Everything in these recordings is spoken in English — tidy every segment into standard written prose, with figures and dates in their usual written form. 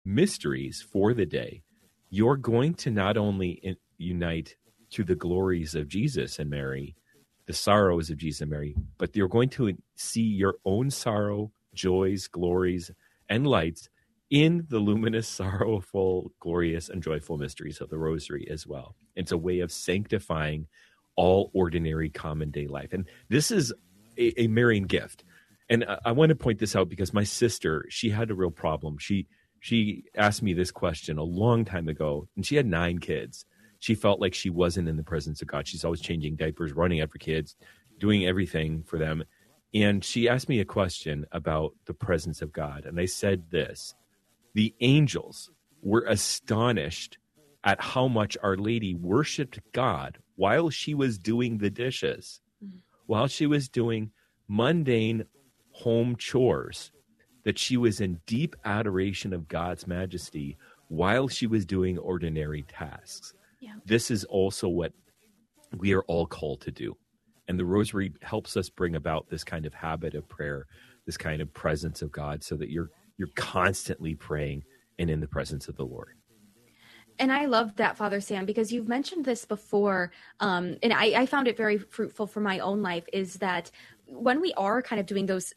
mysteries for the day, you're going to not only unite to the glories of Jesus and Mary, the sorrows of Jesus and Mary, but you're going to see your own sorrow, joys, glories, and lights in the luminous, sorrowful, glorious, and joyful mysteries of the Rosary as well. It's a way of sanctifying all ordinary common day life. And this is a Marian gift. And I want to point this out because my sister, she had a real problem. She asked me this question a long time ago, and she had 9 kids. She felt like she wasn't in the presence of God. She's always changing diapers, running after kids, doing everything for them. And she asked me a question about the presence of God. And I said this: the angels were astonished at how much Our Lady worshiped God while she was doing the dishes, while she was doing mundane home chores, that she was in deep adoration of God's majesty while she was doing ordinary tasks. Yeah. This is also what we are all called to do. And the Rosary helps us bring about this kind of habit of prayer, this kind of presence of God, so that you're constantly praying and in the presence of the Lord. And I love that, Father Sam, because you've mentioned this before, and I found it very fruitful for my own life, is that when we are kind of doing those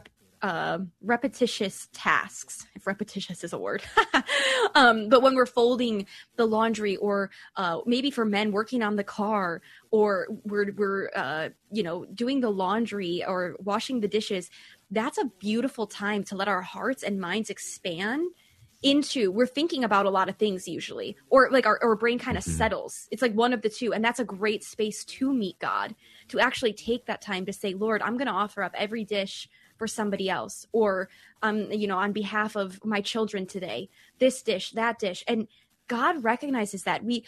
repetitious tasks, if repetitious is a word, but when we're folding the laundry, or maybe for men working on the car, or we're doing the laundry or washing the dishes, that's a beautiful time to let our hearts and minds expand into, we're thinking about a lot of things usually, or like our brain kind of settles. It's like one of the two. And that's a great space to meet God, to actually take that time to say, Lord, I'm going to offer up every dish for somebody else, or, on behalf of my children today, this dish, that dish. And God recognizes that we,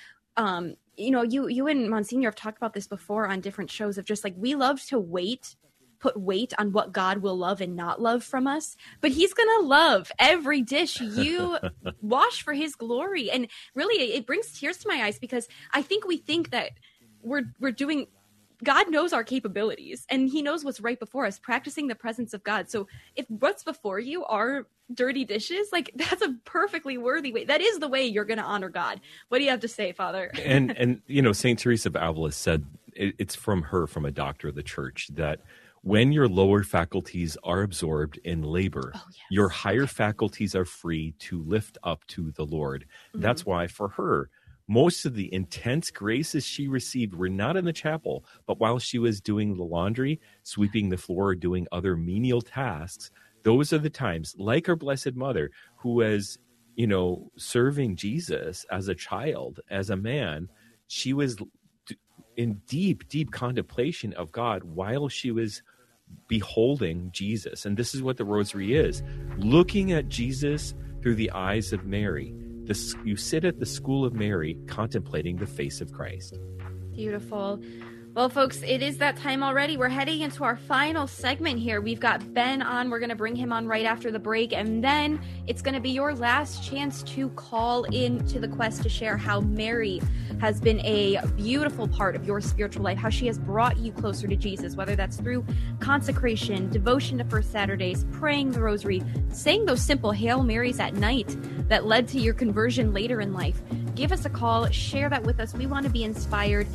you and Monsignor have talked about this before on different shows, of just like, we love to put weight on what God will love and not love from us, but he's going to love every dish you wash for his glory. And really, it brings tears to my eyes, because I think we think that we're doing, God knows our capabilities, and he knows what's right before us, practicing the presence of God. So if what's before you are dirty dishes, like, that's a perfectly worthy way. That is the way you're going to honor God. What do you have to say, Father? and St. Teresa of Avila said, it's from a doctor of the church, that when your lower faculties are absorbed in labor, your higher faculties are free to lift up to the Lord. Mm-hmm. That's why for her, most of the intense graces she received were not in the chapel, but while she was doing the laundry, sweeping the floor, doing other menial tasks. Those are the times, like our Blessed Mother, who was, serving Jesus as a child, as a man. She was in deep, deep contemplation of God while she was beholding Jesus. And this is what the Rosary is: looking at Jesus through the eyes of Mary. You sit at the school of Mary, contemplating the face of Christ. Beautiful. Well, folks, it is that time already. We're heading into our final segment here. We've got Ben on. We're going to bring him on right after the break. And then it's going to be your last chance to call in to the quest to share how Mary has been a beautiful part of your spiritual life, how she has brought you closer to Jesus, whether that's through consecration, devotion to First Saturdays, praying the Rosary, saying those simple Hail Marys at night that led to your conversion later in life. Give us a call. Share that with us. We want to be inspired.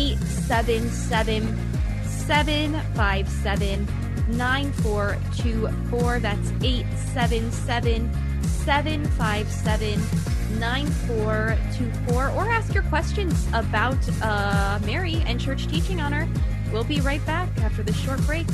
877-757-9424. That's 877-757-9424. Or ask your questions about Mary and church teaching on her. We'll be right back after this short break.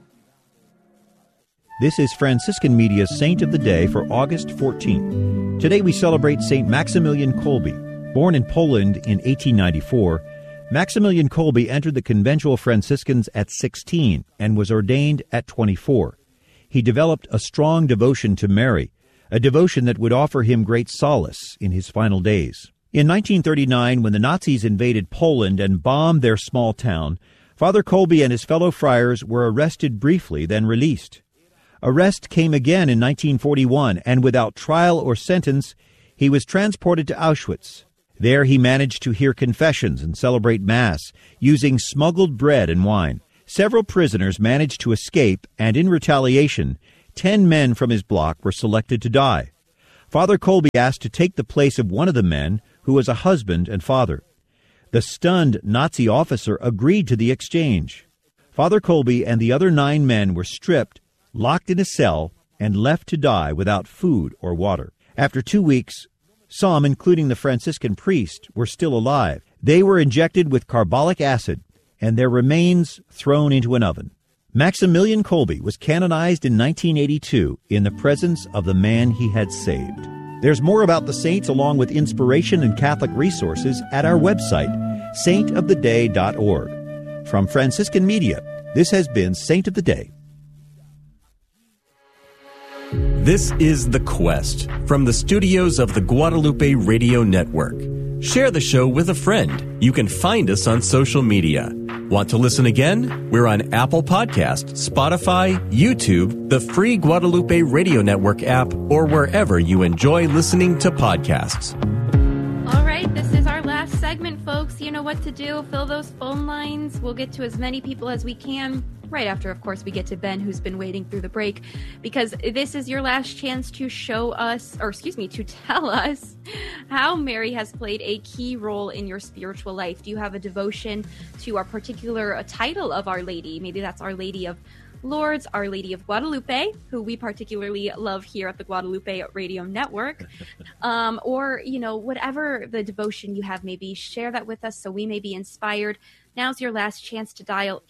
This is Franciscan Media's Saint of the Day for August 14th. Today we celebrate St. Maximilian Kolbe. Born in Poland in 1894, Maximilian Kolbe entered the conventual Franciscans at 16 and was ordained at 24. He developed a strong devotion to Mary, a devotion that would offer him great solace in his final days. In 1939, when the Nazis invaded Poland and bombed their small town, Father Kolbe and his fellow friars were arrested briefly, then released. Arrest came again in 1941, and without trial or sentence, he was transported to Auschwitz. There he managed to hear confessions and celebrate Mass using smuggled bread and wine. Several prisoners managed to escape, and in retaliation, 10 men from his block were selected to die. Father Kolbe asked to take the place of one of the men who was a husband and father. The stunned Nazi officer agreed to the exchange. Father Kolbe and the other 9 men were stripped, locked in a cell, and left to die without food or water. After 2 weeks, some, including the Franciscan priest, were still alive. They were injected with carbolic acid and their remains thrown into an oven. Maximilian Kolbe was canonized in 1982 in the presence of the man he had saved. There's more about the saints along with inspiration and Catholic resources at our website, saintoftheday.org. From Franciscan Media, this has been Saint of the Day. This is The Quest from the studios of the Guadalupe Radio Network. Share the show with a friend. You can find us on social media. Want to listen again? We're on Apple Podcast, Spotify, YouTube, the free Guadalupe Radio Network app, or wherever you enjoy listening to podcasts. All right, this is our last segment, folks. You know what to do. Fill those phone lines. We'll get to as many people as we can. Right after, of course, we get to Ben, who's been waiting through the break, because this is your last chance to show us, to tell us how Mary has played a key role in your spiritual life. Do you have a devotion to a particular title of Our Lady? Maybe that's Our Lady of Lourdes, Our Lady of Guadalupe, who we particularly love here at the Guadalupe Radio Network, or, whatever the devotion you have, maybe share that with us so we may be inspired. Now's your last chance to dial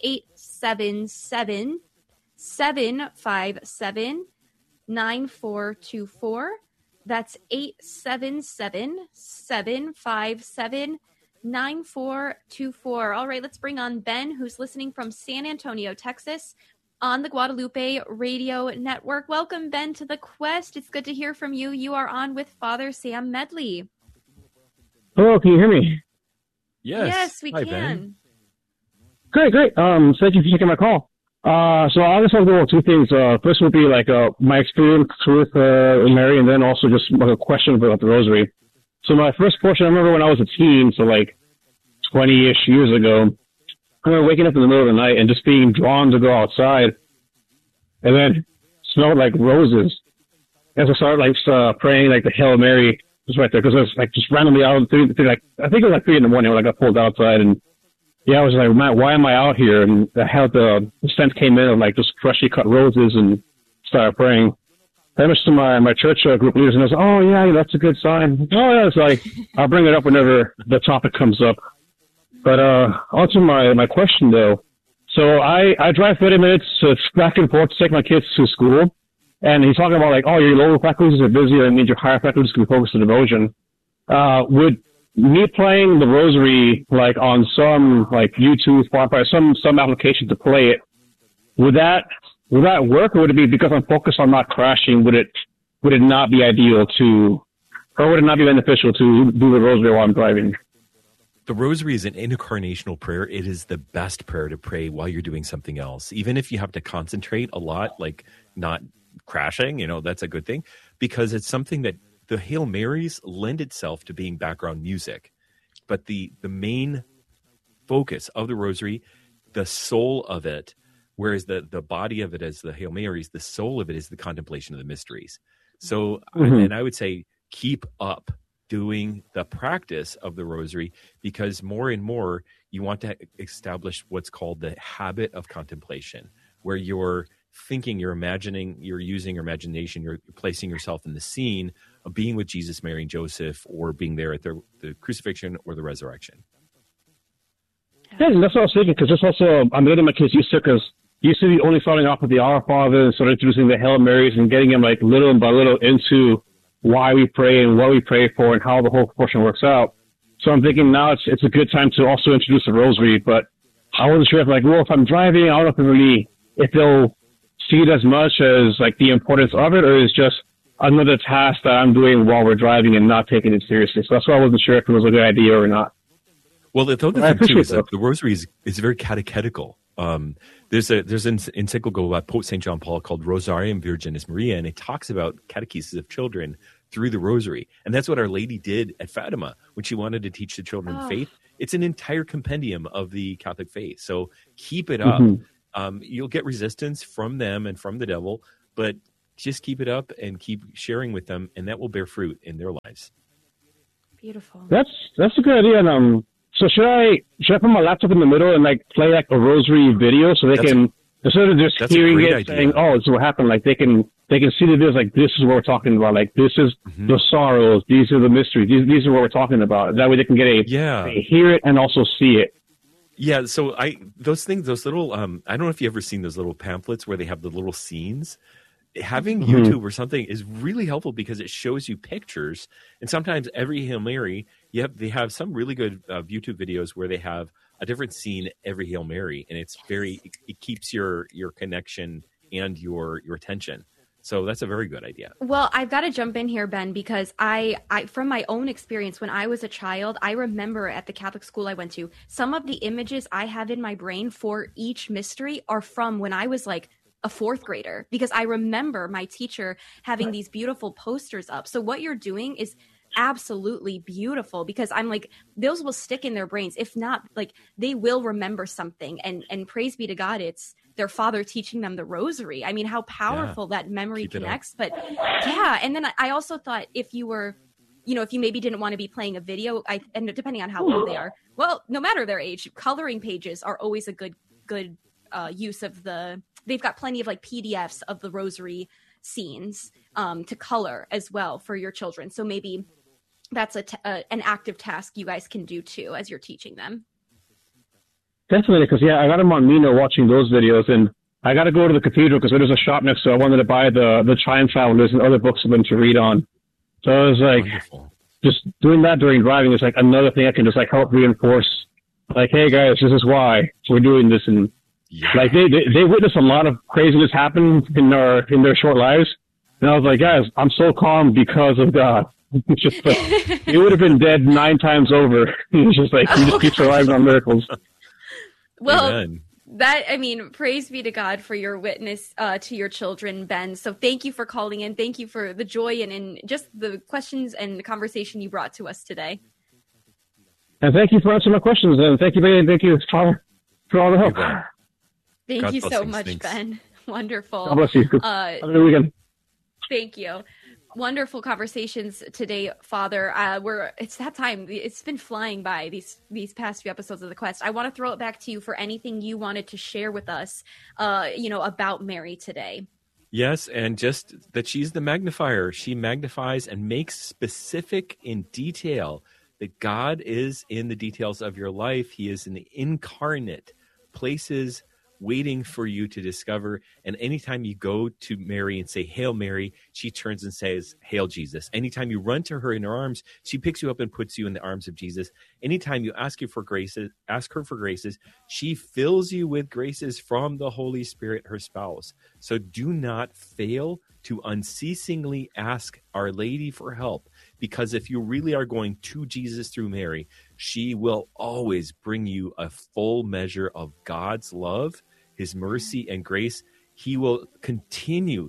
877-757-9424. That's 877-757-9424. All right, let's bring on Ben, who's listening from San Antonio, Texas, on the Guadalupe Radio Network. Welcome, Ben, to The Quest. It's good to hear from you. You are on with Father Sam Medley. Hello, can you hear me? Yes, we Hi, can. Ben. Great. Thank you for taking my call. So I just want to go over 2 things. First would be my experience with Mary, and then also just a question about the Rosary. So my first portion, I remember when I was a teen, so 20-ish years ago, I remember waking up in the middle of the night and just being drawn to go outside, and then smelled like roses. As I started praying the Hail Mary just right there, because I was just randomly out. I think it was 3 in the morning when I got pulled outside, and yeah, I was like, man, why am I out here? And how the scent came in of just freshly cut roses, and started praying. I went to my church group leaders, and I was like, oh yeah, that's a good sign. Oh yeah, it's I'll bring it up whenever the topic comes up. But on to my question though. So I drive 30 minutes back and forth to take my kids to school, and he's talking about your lower faculties are busy, that means your higher faculties can focus on devotion. Would me playing the Rosary on some YouTube, Spotify, some application to play it, would that work, or would it be because I'm focused on not crashing? Would it not be ideal or would it not be beneficial to do the Rosary while I'm driving? The Rosary is an incarnational prayer. It is the best prayer to pray while you're doing something else. Even if you have to concentrate a lot, not crashing, that's a good thing, because it's something that the Hail Marys lend itself to being background music. But the main focus of the Rosary, the soul of it, whereas the body of it is the Hail Marys, the soul of it is the contemplation of the mysteries. So, and I would say keep up doing the practice of the Rosary, because more and more you want to establish what's called the habit of contemplation, where you're thinking, you're imagining, you're using your imagination, you're placing yourself in the scene of being with Jesus, Mary, and Joseph, or being there at the crucifixion or the resurrection. Yeah, that's what I was thinking, because that's also, I'm letting my kids used to, because used to be only starting off with the Our Father and sort of introducing the Hail Marys and getting them little by little into why we pray and what we pray for and how the whole portion works out. So I'm thinking now it's a good time to also introduce the Rosary, but I wasn't sure if I'm driving, I don't know if they'll see it as much as the importance of it, or is just another task that I'm doing while we're driving and not taking it seriously. So that's why I wasn't sure if it was a good idea or not. Well, the other thing too is that the Rosary is very catechetical. There's an encyclical by Pope St. John Paul called Rosarium Virginis Maria, and it talks about catechesis of children through the Rosary. And that's what Our Lady did at Fatima when she wanted to teach the children faith. It's an entire compendium of the Catholic faith. So keep it up. You'll get resistance from them and from the devil, but just keep it up and keep sharing with them, and that will bear fruit in their lives. Beautiful. That's a good idea. And so should I put my laptop in the middle and like play like a rosary video so they can instead of just hearing it idea. Saying, "Oh, this is what happened," like they can see the videos like this is what we're talking about. Like this is the sorrows. These are the mysteries. These are what we're talking about. That way they can get they hear it and also see it. Yeah. So those little I don't know if you ever seen those little pamphlets where they have the little scenes. Having YouTube or something is really helpful because it shows you pictures, and sometimes every Hail Mary, they have some really good YouTube videos where they have a different scene every Hail Mary, and it keeps your connection and your attention. So that's a very good idea. Well, I've got to jump in here, Ben, because I from my own experience when I was a child, I remember at the Catholic school I went to, some of the images I have in my brain for each mystery are from when I was like a fourth grader, because I remember my teacher having these beautiful posters up. So what you're doing is absolutely beautiful, because I'm like, those will stick in their brains. If not, like they will remember something, and praise be to God, it's their father teaching them the rosary. I mean, how powerful that memory connects. But yeah. And then I also thought if you were, if you maybe didn't want to be playing a video, and depending on how old they are, well, no matter their age, coloring pages are always a good use of they've got plenty of like PDFs of the rosary scenes to color as well for your children. So maybe that's an active task you guys can do too as you're teaching them. Definitely, because I got them on Mino watching those videos, and I got to go to the cathedral because there's a shop next to it. I wanted to buy the Triumph Founders and other books for them to read on. So I was like, just doing that during driving is like another thing I can just like help reinforce. Like, hey guys, this is why we're doing this, and like they witness a lot of craziness happen in their short lives, and I was like, guys, I'm so calm because of God. It's just like you would have been dead 9 times over. It's just like you just keep surviving on miracles. Well, praise be to God for your witness to your children, Ben. So thank you for calling in. Thank you for the joy and just the questions and the conversation you brought to us today. And thank you for answering my questions. And thank you, Father, for all the help. Thank you so much, Ben. Wonderful. God bless you. Have a good weekend. Thank you. Wonderful conversations today, Father. It's that time. It's been flying by these past few episodes of The Quest. I want to throw it back to you for anything you wanted to share with us, about Mary today. Yes, and just that she's the magnifier. She magnifies and makes specific in detail that God is in the details of your life. He is in the incarnate places waiting for you to discover. And anytime you go to Mary and say, Hail Mary, she turns and says, Hail Jesus. Anytime you run to her in her arms, she picks you up and puts you in the arms of Jesus. Anytime you ask her for graces, she fills you with graces from the Holy Spirit, her spouse. So do not fail to unceasingly ask Our Lady for help, because if you really are going to Jesus through Mary, she will always bring you a full measure of God's love, His mercy and grace. She will continue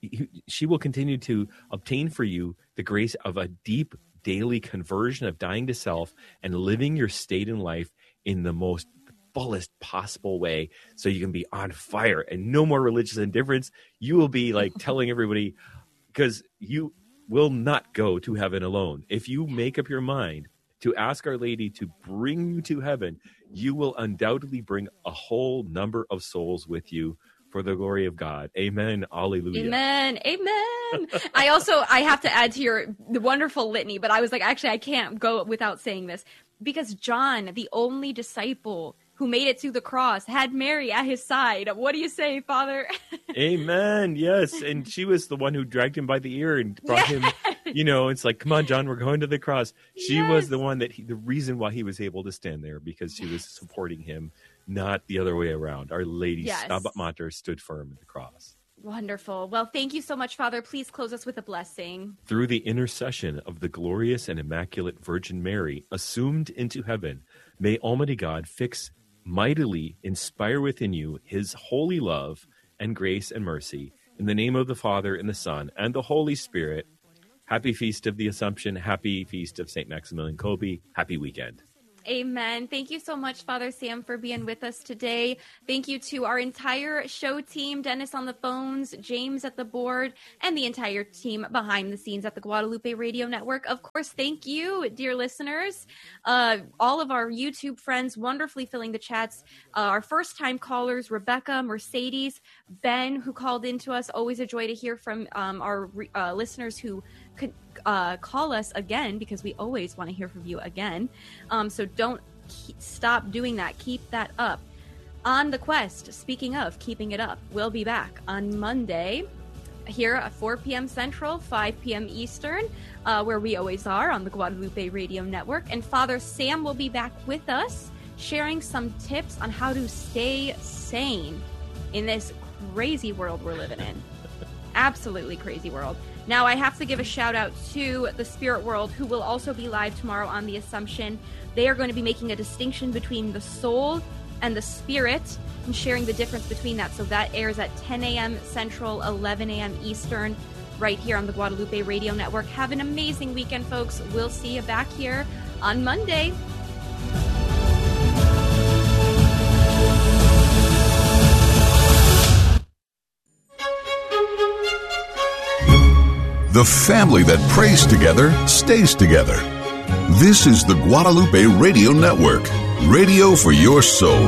to obtain for you the grace of a deep daily conversion, of dying to self and living your state in life in the most fullest possible way, so you can be on fire and no more religious indifference. You will be like telling everybody, because you will not go to heaven alone. If you make up your mind to ask Our Lady to bring you to heaven, you will undoubtedly bring a whole number of souls with you for the glory of God. Amen. Alleluia. Amen. Amen. I have to add to the wonderful litany, but I was like, actually, I can't go without saying this, because John, the only disciple who made it to the cross, had Mary at his side. What do you say, Father? Amen. Yes. And she was the one who dragged him by the ear and brought him, it's like, come on, John, we're going to the cross. She was the one the reason why he was able to stand there, because she was supporting him, not the other way around. Our Lady Stabat Mater stood firm at the cross. Wonderful. Well, thank you so much, Father. Please close us with a blessing. Through the intercession of the glorious and immaculate Virgin Mary, assumed into heaven, may Almighty God mightily inspire within you His holy love and grace and mercy. In the name of the Father and the Son and the Holy Spirit. Happy Feast of the Assumption. Happy Feast of St. Maximilian Kolbe. Happy weekend. Amen. Thank you so much, Father Sam, for being with us today. Thank you to our entire show team, Dennis on the phones, James at the board, and the entire team behind the scenes at the Guadalupe Radio Network. Of course, thank you, dear listeners. All of our YouTube friends wonderfully filling the chats. Our first-time callers, Rebecca, Mercedes, Ben, who called in to us. Always a joy to hear from our listeners who could call us again, because we always want to hear from you again. So don't stop doing that. Keep that up. On the Quest, speaking of keeping it up, we'll be back on Monday here at 4 p.m. Central, 5 p.m. Eastern, where we always are on the Guadalupe Radio Network. And Father Sam will be back with us, sharing some tips on how to stay sane in this crazy world we're living in. Absolutely crazy world. Now, I have to give a shout out to the Spirit World, who will also be live tomorrow on The Assumption. They are going to be making a distinction between the soul and the spirit and sharing the difference between that. So that airs at 10 a.m. Central, 11 a.m. Eastern, right here on the Guadalupe Radio Network. Have an amazing weekend, folks. We'll see you back here on Monday. The family that prays together stays together. This is the Guadalupe Radio Network, radio for your soul.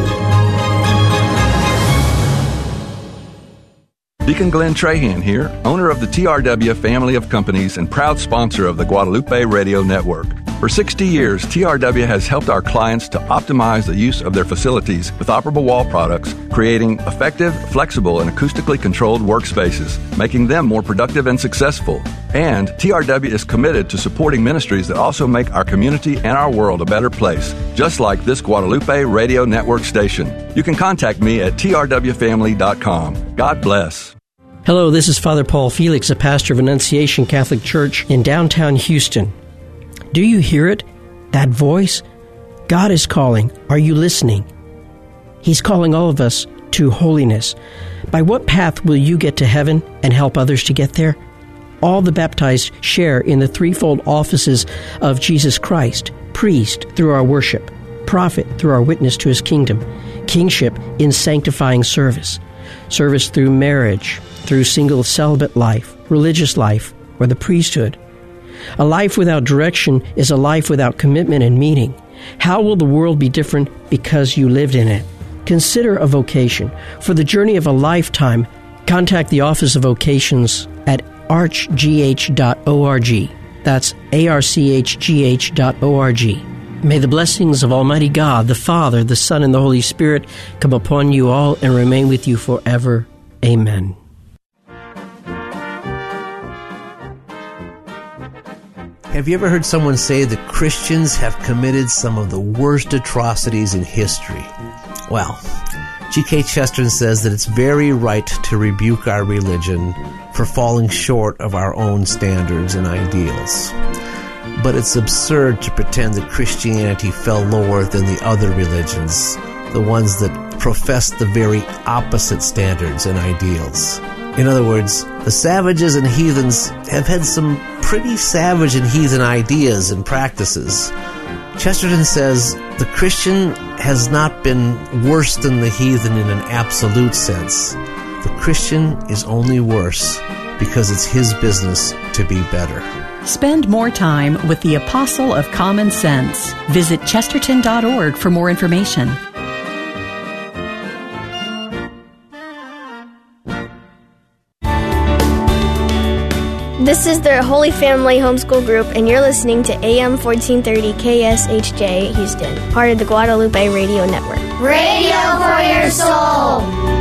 Deacon Glenn Trahan here, owner of the TRW family of companies and proud sponsor of the Guadalupe Radio Network. For 60 years, TRW has helped our clients to optimize the use of their facilities with operable wall products, creating effective, flexible, and acoustically controlled workspaces, making them more productive and successful. And TRW is committed to supporting ministries that also make our community and our world a better place, just like this Guadalupe Radio Network station. You can contact me at trwfamily.com. God bless. Hello, this is Father Paul Felix, a pastor of Annunciation Catholic Church in downtown Houston. Do you hear it? That voice? God is calling. Are you listening? He's calling all of us to holiness. By what path will you get to heaven and help others to get there? All the baptized share in the threefold offices of Jesus Christ: priest through our worship, prophet through our witness to his kingdom, kingship in sanctifying service, service through marriage, through single celibate life, religious life, or the priesthood. A life without direction is a life without commitment and meaning. How will the world be different because you lived in it? Consider a vocation. For the journey of a lifetime, contact the Office of Vocations at archgh.org. That's archgh.org. May the blessings of Almighty God, the Father, the Son, and the Holy Spirit come upon you all and remain with you forever. Amen. Have you ever heard someone say that Christians have committed some of the worst atrocities in history? Well, G.K. Chesterton says that it's very right to rebuke our religion for falling short of our own standards and ideals. But it's absurd to pretend that Christianity fell lower than the other religions, the ones that profess the very opposite standards and ideals. In other words, the savages and heathens have had some pretty savage and heathen ideas and practices. Chesterton says the Christian has not been worse than the heathen in an absolute sense. The Christian is only worse because it's his business to be better. Spend more time with the Apostle of Common Sense. Visit chesterton.org for more information. This is the Holy Family Homeschool Group, and you're listening to AM 1430 KSHJ Houston, part of the Guadalupe Radio Network. Radio for your soul.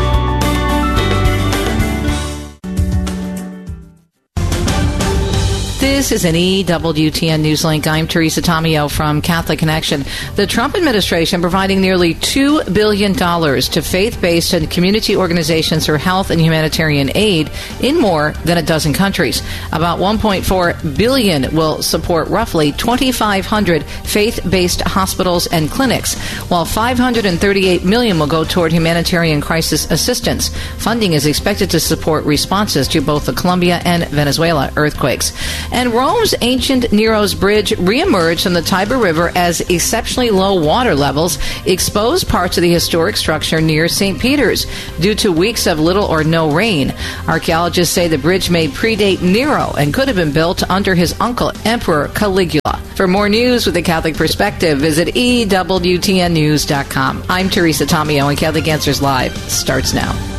This is an EWTN Newslink. I'm Teresa Tomeo from Catholic Connection. The Trump administration providing nearly $2 billion to faith-based and community organizations for health and humanitarian aid in more than a dozen countries. About $1.4 billion will support roughly 2,500 faith-based hospitals and clinics, while $538 million will go toward humanitarian crisis assistance. Funding is expected to support responses to both the Colombia and Venezuela earthquakes. And Rome's ancient Nero's Bridge reemerged from the Tiber River as exceptionally low water levels exposed parts of the historic structure near St. Peter's due to weeks of little or no rain. Archaeologists say the bridge may predate Nero and could have been built under his uncle, Emperor Caligula. For more news with a Catholic perspective, visit EWTNnews.com. I'm Teresa Tomeo, and Catholic Answers Live starts now.